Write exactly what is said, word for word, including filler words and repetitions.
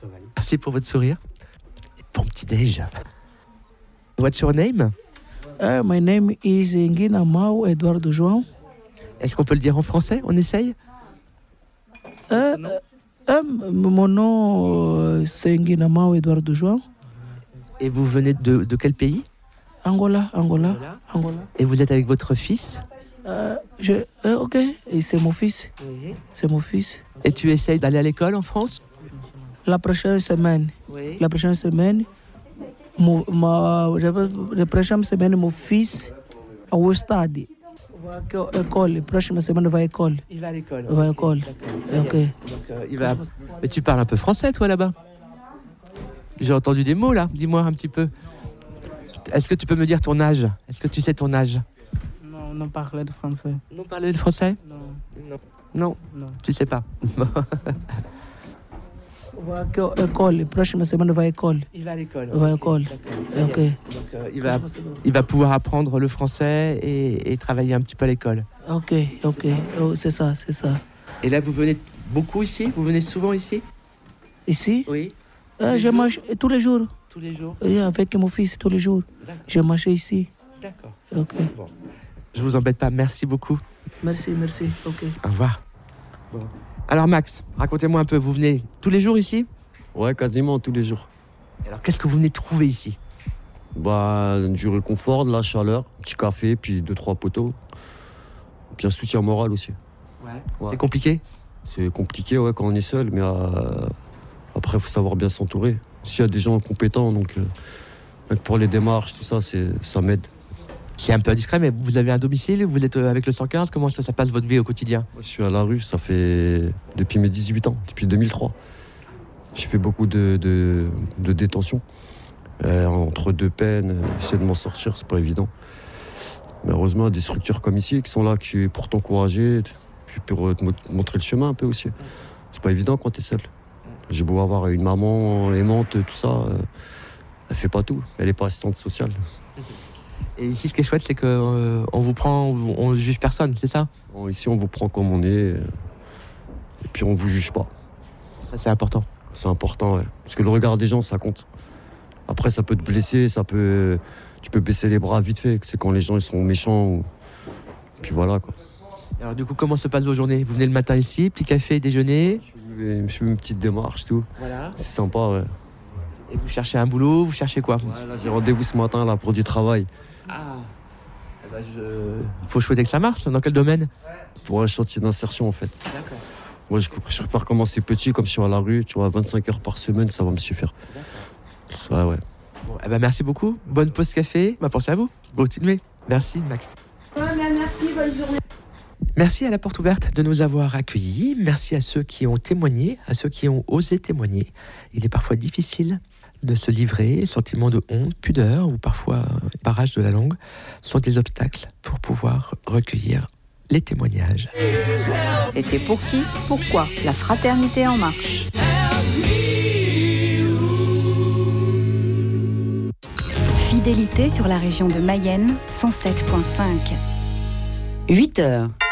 Merci pour votre sourire. Et bon petit-déj. What's your name? Uh, my name is Nguina Mau Eduardo João. Est-ce qu'on peut le dire en français? On essaye? Uh, uh, mon nom, euh, c'est Nguina Mau Eduardo João. Et vous venez de, de quel pays? Angola, Angola, Angola. Angola. Et vous êtes avec votre fils? Uh, je, uh, ok, et c'est mon fils. Oui. C'est mon fils. Et tu essayes d'aller à l'école en France? La prochaine semaine, Oui. la prochaine semaine, mon, ma, la prochaine semaine, mon fils au stade. Va à l'école. La prochaine semaine, va à l'école. Il va à l'école. Il va à l'école. Ok. Donc, euh, il va... Mais tu parles un peu français, toi, là-bas? J'ai entendu des mots, là. Dis-moi un petit peu. Est-ce que tu peux me dire ton âge? Est-ce que tu sais ton âge? Non, non parler de français. Non parler de français? Non. Non. Non. Non. Tu sais pas. Va à l'école. La prochaine semaine, va à l'école. Il va à l'école. Il va à l'école. Ok. Donc, euh, il, va, il va pouvoir apprendre le français et, et travailler un petit peu à l'école. Ok, ok. Oh, c'est ça, c'est ça. Et là, vous venez beaucoup ici? Vous venez souvent ici? Ici, Oui. euh, je mange tous les jours. Tous les jours? Oui, avec mon fils, tous les jours. D'accord. Je mange ici. D'accord. Ok. Bon. Je vous embête pas. Merci beaucoup. Merci, merci. Ok. Au revoir. Bon. Alors Max, racontez-moi un peu. Vous venez tous les jours ici? Ouais, quasiment tous les jours. Alors qu'est-ce que vous venez trouver ici? Bah, du réconfort, de la chaleur, un petit café, puis deux, trois poteaux. Puis un soutien moral aussi. Ouais. Ouais. C'est compliqué? C'est compliqué ouais, quand on est seul, mais euh, après, il faut savoir bien s'entourer. S'il y a des gens compétents, donc euh, même pour les démarches, tout ça, c'est, ça m'aide. C'est un peu indiscret, mais vous avez un domicile? Vous êtes avec le cent quinze? Comment ça, ça passe votre vie au quotidien? Moi, je suis à la rue, ça fait depuis mes dix-huit ans, depuis deux mille trois. J'ai fait beaucoup de, de, de détention. Euh, entre deux peines, j'essaie de m'en sortir, c'est pas évident. Mais heureusement, il y a des structures comme ici qui sont là qui, pour t'encourager, puis pour te montrer le chemin un peu aussi. C'est pas évident quand t'es seul. J'ai beau avoir une maman aimante, tout ça, euh, elle fait pas tout. Elle est pas assistante sociale. Et ici, ce qui est chouette, c'est qu'on euh, vous prend, on ne juge personne, c'est ça? Bon, ici, on vous prend comme on est, euh, et puis on vous juge pas. Ça, c'est important. C'est important, ouais. Parce que le regard des gens, ça compte. Après, ça peut te blesser, ça peut, tu peux baisser les bras vite fait. C'est quand les gens ils sont méchants. Ou... Puis voilà, quoi. Alors du coup, comment se passent vos journées? Vous venez le matin ici, petit café, déjeuner? Je fais, je fais une petite démarche, tout. Voilà. C'est sympa, ouais. Et vous cherchez un boulot? Vous cherchez quoi? Ouais, là, j'ai rendez-vous ce matin là, pour du travail. Ah. Eh ben, je... Faut souhaiter que ça marche. Dans quel domaine? Pour un chantier d'insertion, en fait. D'accord. Moi, je, je préfère commencer petit, comme je suis à la rue. Tu vois, vingt-cinq heures par semaine, ça va me suffire. D'accord. Ouais, ouais. Bon, eh ben, merci beaucoup. Bonne pause café. Bah, pensez à vous. Continuez. Merci, Max. Merci, bonne journée. Merci à la porte ouverte de nous avoir accueillis. Merci à ceux qui ont témoigné, à ceux qui ont osé témoigner. Il est parfois difficile de se livrer. Sentiments de honte, pudeur ou parfois barrage de la langue sont des obstacles pour pouvoir recueillir les témoignages. C'était pour qui? Pourquoi? La fraternité en marche. Fidélité sur la région de Mayenne, cent sept virgule cinq. huit heures.